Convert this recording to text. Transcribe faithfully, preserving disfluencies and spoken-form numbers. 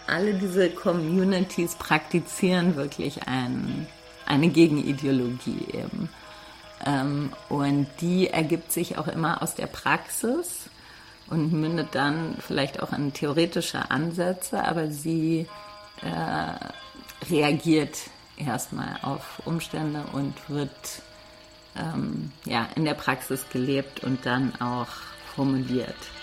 alle diese Communities praktizieren wirklich ein, eine Gegenideologie eben. Ähm, und die ergibt sich auch immer aus der Praxis und mündet dann vielleicht auch in theoretische Ansätze, aber sie äh, reagiert erstmal auf Umstände und wird ähm, ja, in der Praxis gelebt und dann auch formuliert.